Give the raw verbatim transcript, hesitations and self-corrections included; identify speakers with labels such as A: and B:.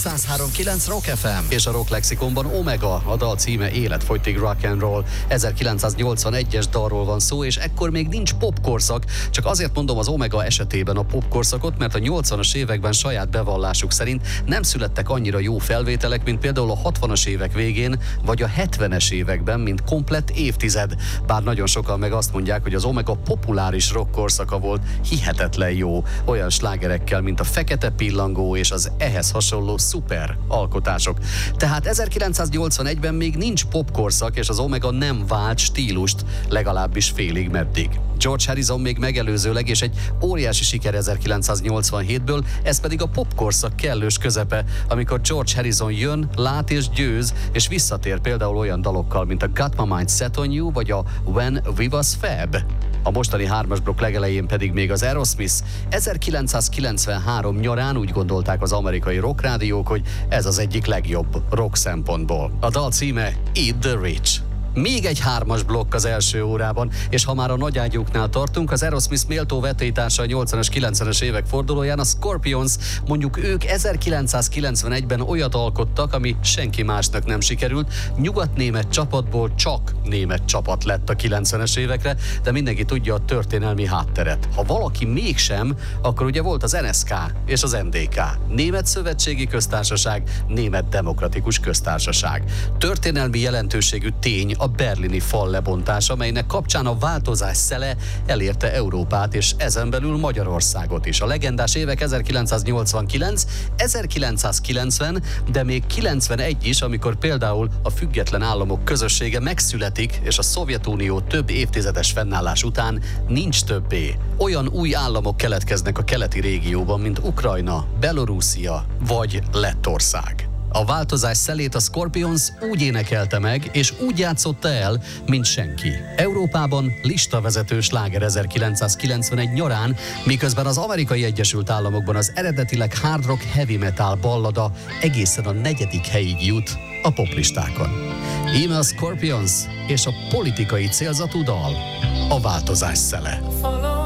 A: száz három kilenc Rock ef em és a Rock Lexikonban Omega, a dal címe Életfogytig Rock and Roll. ezerkilencszáznyolcvanegyes dalról van szó, és ekkor még nincs popkorszak, csak azért mondom az Omega esetében a popkorszakot, mert a nyolcvanas években saját bevallásuk szerint nem születtek annyira jó felvételek, mint például a hatvanas évek végén, vagy a hetvenes években, mint komplett évtized. Bár nagyon sokan meg azt mondják, hogy az Omega populáris rock korszaka volt hihetetlen jó, olyan slágerekkel, mint a Fekete Pillangó és az ehhez hasonló szuper alkotások. Tehát ezerkilencszáznyolcvanegyben még nincs popkorszak, és az Omega nem vált stílust, legalábbis félig meddig. George Harrison még megelőzőleg, és egy óriási siker ezerkilencszáznyolcvanhétből, ez pedig a popkorszak kellős közepe, amikor George Harrison jön, lát és győz, és visszatér például olyan dalokkal, mint a Got My Mind Set On You, vagy a When We Was Fab. A mostani hármas blokk legelején pedig még az Aerosmith. ezerkilencszázkilencvenhárom nyarán úgy gondolták az amerikai rockrádiók, hogy ez az egyik legjobb rock szempontból. A dal címe Eat the Rich. Még egy hármas blokk az első órában, és ha már a nagyágyúknál tartunk, az Aerosmith méltó vetélytársa a nyolcvanas, kilencvenes évek fordulóján, a Scorpions, mondjuk ők ezerkilencszázkilencvenegyben olyat alkottak, ami senki másnak nem sikerült. Nyugat-német csapatból csak német csapat lett a kilencvenes évekre, de mindenki tudja a történelmi hátteret. Ha valaki mégsem, akkor ugye volt az en es ká és az em dé ká. Német Szövetségi Köztársaság, Német Demokratikus Köztársaság. Történelmi jelentőségű tény a berlini fal lebontása, amelynek kapcsán a változás szele elérte Európát, és ezen belül Magyarországot is. A legendás évek ezerkilencszáznyolcvankilenc, ezerkilencszázkilencven, de még kilencvenegy is, amikor például a Független Államok Közössége megszületik, és a Szovjetunió több évtizedes fennállás után nincs többé. Olyan új államok keletkeznek a keleti régióban, mint Ukrajna, Belorusszia vagy Lettország. A változás szelét a Scorpions úgy énekelte meg, és úgy játszotta el, mint senki. Európában listavezető sláger ezerkilencszázkilencvenegy nyarán, miközben az Amerikai Egyesült Államokban az eredetileg hard rock heavy metal ballada egészen a negyedik helyig jut a poplistákon. Íme a Scorpions és a politikai célzatú dal, a változás szele.